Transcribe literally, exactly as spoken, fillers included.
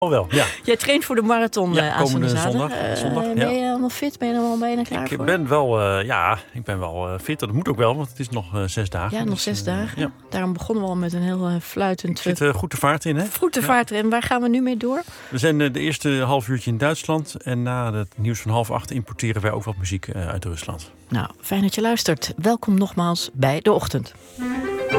Oh wel, ja. Jij traint voor de marathon ja, uh, aanstaande komende zaterdag. zondag. Uh, zondag ja. Ben je allemaal fit? Ben je er al bijna klaar ik voor? Ben wel, uh, ja, ik ben wel uh, fit. Dat moet ook wel, want het is nog uh, zes dagen. Ja, nog dus, zes uh, dagen. Ja. Daarom begonnen we al met een heel uh, fluitend... Ik zit uh, goed de vaart in, hè? Goed de vaart erin. Ja. Waar gaan we nu mee door? We zijn uh, de eerste half uurtje in Duitsland. En na het nieuws van half acht importeren wij ook wat muziek uh, uit Rusland. Nou, fijn dat je luistert. Welkom nogmaals bij De Ochtend.